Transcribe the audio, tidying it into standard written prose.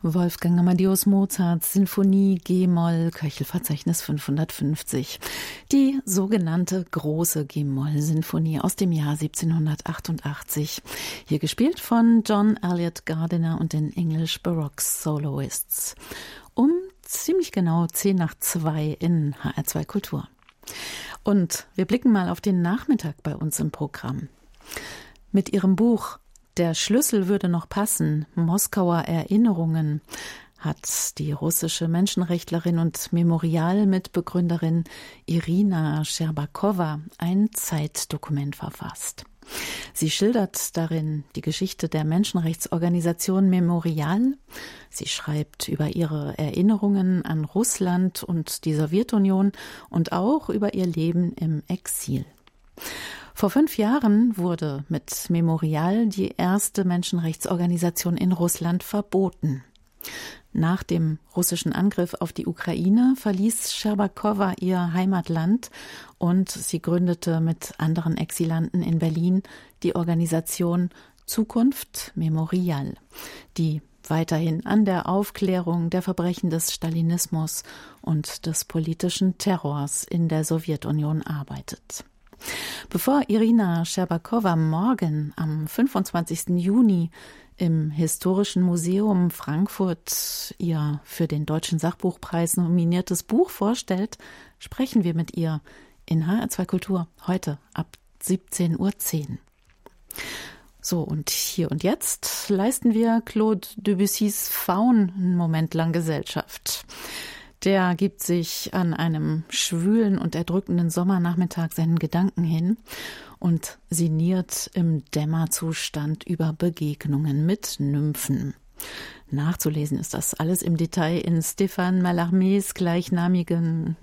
Wolfgang Amadeus Mozart, Sinfonie G-Moll, Köchelverzeichnis 550. Die sogenannte große G-Moll-Sinfonie aus dem Jahr 1788. Hier gespielt von John Elliott Gardiner und den English Baroque Soloists. Um ziemlich genau 1:10 in HR2 Kultur. Und wir blicken mal auf den Nachmittag bei uns im Programm. Mit ihrem Buch Der Schlüssel würde noch passen, Moskauer Erinnerungen, hat die russische Menschenrechtlerin und Memorial-Mitbegründerin Irina Scherbakowa ein Zeitdokument verfasst. Sie schildert darin die Geschichte der Menschenrechtsorganisation Memorial. Sie schreibt über ihre Erinnerungen an Russland und die Sowjetunion und auch über ihr Leben im Exil. Vor 5 Jahren wurde mit Memorial die erste Menschenrechtsorganisation in Russland verboten. Nach dem russischen Angriff auf die Ukraine verließ Scherbakowa ihr Heimatland und sie gründete mit anderen Exilanten in Berlin die Organisation Zukunft Memorial, die weiterhin an der Aufklärung der Verbrechen des Stalinismus und des politischen Terrors in der Sowjetunion arbeitet. Bevor Irina Scherbakowa morgen am 25. Juni im Historischen Museum Frankfurt ihr für den Deutschen Sachbuchpreis nominiertes Buch vorstellt, sprechen wir mit ihr in HR2 Kultur heute ab 17:10 Uhr. So, und hier und jetzt leisten wir Claude Debussys Faun einen Moment lang Gesellschaft. Der gibt sich an einem schwülen und erdrückenden Sommernachmittag seinen Gedanken hin und sinniert im Dämmerzustand über Begegnungen mit Nymphen. Nachzulesen ist das alles im Detail in Stéphane Mallarmés gleichnamigen